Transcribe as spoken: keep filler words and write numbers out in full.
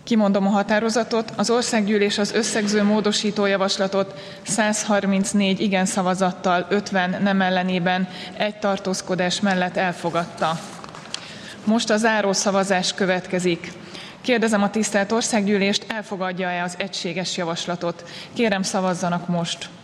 Kimondom a határozatot, az országgyűlés az összegző módosító javaslatot száz harmincnégy igen szavazattal, ötven nem ellenében, egy tartózkodás mellett elfogadta. Most a záró szavazás következik. Kérdezem a tisztelt országgyűlést, elfogadja-e az egységes javaslatot? Kérem, szavazzanak most!